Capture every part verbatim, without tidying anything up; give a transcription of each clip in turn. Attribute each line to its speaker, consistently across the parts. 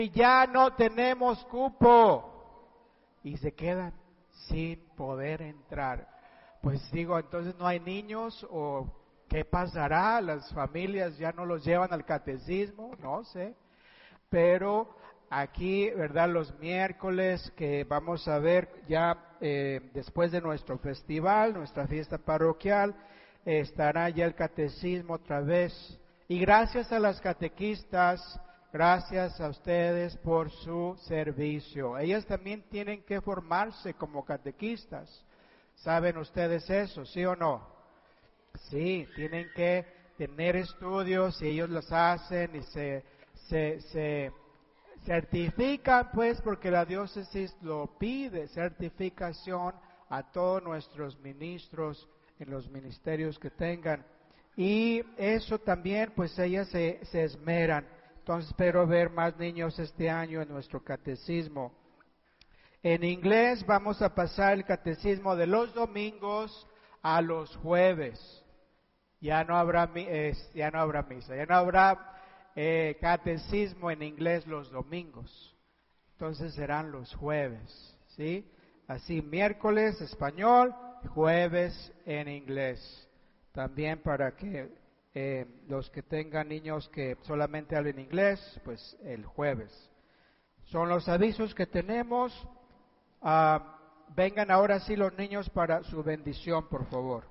Speaker 1: ya no tenemos cupo. Y se quedan sin poder entrar. Pues digo, entonces no hay niños, o ¿qué pasará? Las familias ya no los llevan al catecismo, no sé. Pero aquí, ¿verdad? Los miércoles que vamos a ver ya eh, después de nuestro festival, nuestra fiesta parroquial, eh, estará ya el catecismo otra vez. Y gracias a las catequistas, gracias a ustedes por su servicio. Ellas también tienen que formarse como catequistas. ¿Saben ustedes eso, sí o no? Sí, tienen que tener estudios y ellos los hacen y se, se, se certifican, pues, porque la diócesis lo pide, certificación a todos nuestros ministros en los ministerios que tengan. Y eso también, pues, ellas se, se esmeran. Entonces, espero ver más niños este año en nuestro catecismo. En inglés vamos a pasar el catecismo de los domingos a los jueves. Ya no habrá, eh, ya no habrá misa, ya no habrá eh, catecismo en inglés los domingos. Entonces serán los jueves, ¿sí? Así, miércoles español, jueves en inglés. También para que eh, los que tengan niños que solamente hablen inglés, pues el jueves. Son los avisos que tenemos. Ah, vengan ahora sí los niños para su bendición, por favor.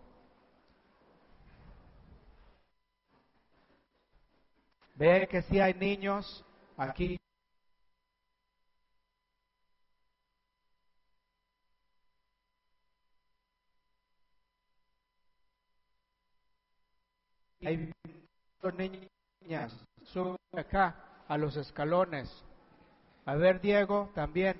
Speaker 1: Ve que sí hay niños aquí. Hay niñas, suben acá a los escalones. A ver, Diego, también.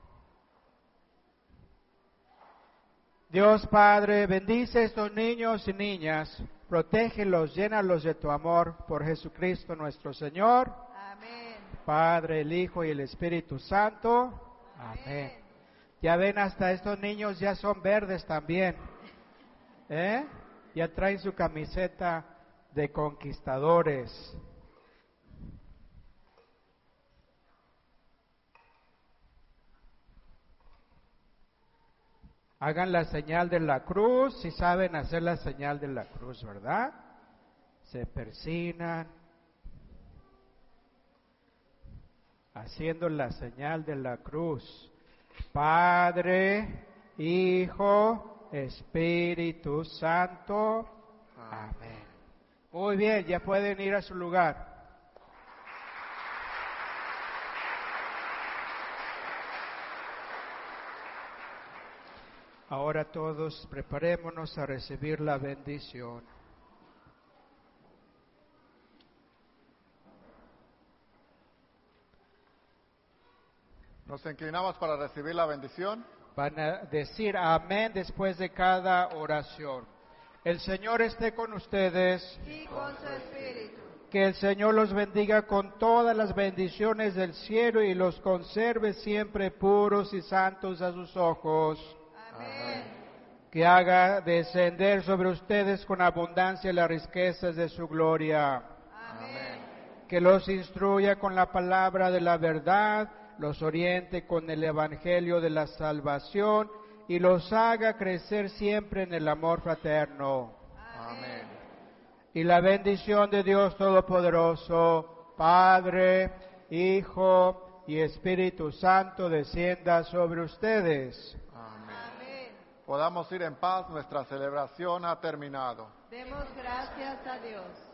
Speaker 1: Dios Padre, bendice a estos niños y niñas, protégelos, llénalos de tu amor por Jesucristo nuestro Señor.
Speaker 2: Amén.
Speaker 1: Padre, el Hijo y el Espíritu Santo. Amén. Amén. Ya ven, hasta estos niños ya son verdes también. ¿Eh? Ya traen su camiseta de conquistadores. Hagan la señal de la cruz, si saben hacer la señal de la cruz, ¿verdad? Se persignan, haciendo la señal de la cruz. Padre, Hijo, Espíritu Santo. Amén. Muy bien, ya pueden ir a su lugar. Ahora todos preparémonos a recibir la bendición.
Speaker 3: Nos inclinamos para recibir la bendición.
Speaker 1: Van a decir amén después de cada oración. El Señor esté con ustedes.
Speaker 2: Y con su espíritu.
Speaker 1: Que el Señor los bendiga con todas las bendiciones del cielo y los conserve siempre puros y santos a sus ojos.
Speaker 2: Amén.
Speaker 1: Que haga descender sobre ustedes con abundancia las riquezas de su gloria.
Speaker 2: Amén.
Speaker 1: Que los instruya con la palabra de la verdad, los oriente con el evangelio de la salvación y los haga crecer siempre en el amor fraterno.
Speaker 2: Amén.
Speaker 1: Y la bendición de Dios Todopoderoso, Padre, Hijo y Espíritu Santo descienda sobre ustedes.
Speaker 2: Amén.
Speaker 3: Podamos ir en paz, nuestra celebración ha terminado.
Speaker 2: Demos gracias a Dios.